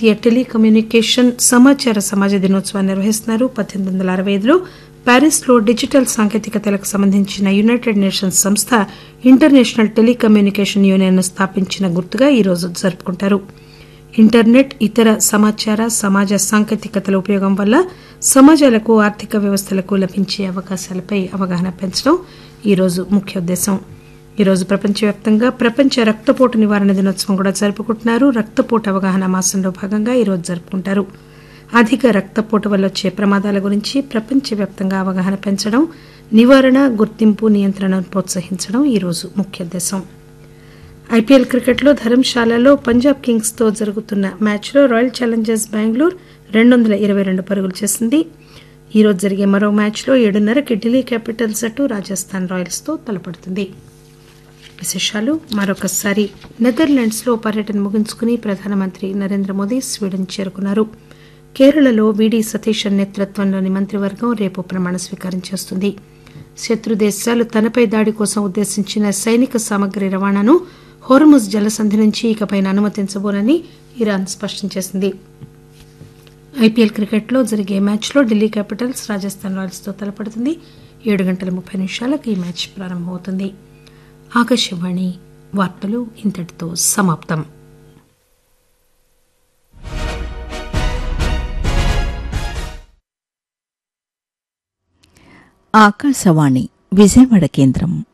అంతర్జాతీయ టెలికమ్యూనికేషన్ సమాచార సమాజ దినోత్సవాన్ని నిర్వహిస్తున్నారు. 1865లో ప్యారిస్లో డిజిటల్ సాంకేతికతలకు సంబంధించిన యునైటెడ్ నేషన్స్ సంస్థ ఇంటర్నేషనల్ టెలికమ్యూనికేషన్ యూనియన్ను స్థాపించిన గుర్తుగా ఈ రోజు జరుపుకుంటారు. ఇంటర్నెట్, ఇతర సమాచార సమాజ సాంకేతికతల ఉపయోగం వల్ల సమాజాలకు, ఆర్థిక వ్యవస్థలకు లభించే అవకాశాలపై అవగాహన పెంచడం ఈ రోజు ముఖ్య ఉద్దేశం. ఈ రోజు ప్రపంచవ్యాప్తంగా ప్రపంచ రక్తపోటు నివారణ దినోత్సవం కూడా జరుపుకుంటున్నారు. రక్తపోటు అవగాహన మాసంలో భాగంగా ఈ రోజు జరుపుకుంటారు. అధిక రక్తపోటు వల్ల వచ్చే ప్రమాదాల గురించి ప్రపంచవ్యాప్తంగా అవగాహన పెంచడం, నివారణ, గుర్తింపు, నియంత్రణను ప్రోత్సహించడం ఈ రోజు ముఖ్య ఉద్దేశం. ఐపీఎల్ క్రికెట్లో ధర్మశాలలో పంజాబ్ కింగ్స్ తో జరుగుతున్న మ్యాచ్లో రాయల్ ఛాలెంజర్స్ బెంగళూరు 222 పరుగులు చేసింది. ఈ రోజు జరిగే మరో మ్యాచ్లో 7:30కి ఢిల్లీ క్యాపిటల్స్ జట్టు రాజస్థాన్ రాయల్స్ తో తలపడుతుంది. విశేషాలు మరొకసారి. నెదర్లాండ్స్ లో పర్యటన ముగించుకుని ప్రధానమంత్రి నరేంద్ర మోదీ స్వీడన్ చేరుకున్నారు. కేరళలో వీడీ సతీశన్ నేతృత్వంలోని మంత్రివర్గం రేపు ప్రమాణ స్వీకారం చేస్తుంది. శత్రు దేశాలు తనపై దాడి కోసం ఉద్దేశించిన సైనిక సామగ్రి రవాణాను హోర్ముజ్ జలసంధి నుంచి ఇకపై అనుమతించబోనని ఇరాన్ స్పష్టం చేసింది. ఐపీఎల్ క్రికెట్లో జరిగే మ్యాచ్లో ఢిల్లీ క్యాపిటల్స్ రాజస్థాన్ రాయల్స్ తో తలపడుతుంది. 7:30 ఈ మ్యాచ్ ప్రారంభమవుతుంది. ఆకాశవాణి వార్తలు ఇంతటితో సమాప్తం. ఆకాశవాణి విజయవాడ కేంద్రం.